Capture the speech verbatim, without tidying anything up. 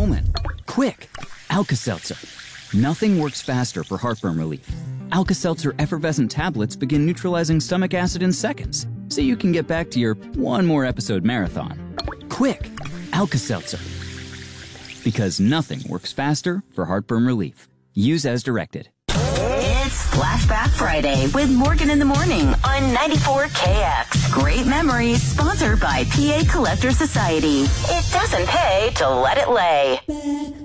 moment. Quick! Alka-Seltzer. Nothing works faster for heartburn relief. Alka-Seltzer effervescent tablets begin neutralizing stomach acid in seconds, so you can get back to your one more episode marathon. Quick! Alka-Seltzer. Because nothing works faster for heartburn relief. Use as directed. It's Flashback Friday with Morgan in the Morning on ninety-four K X. Great memories, sponsored by P A Collector Society. It doesn't pay to let it lay.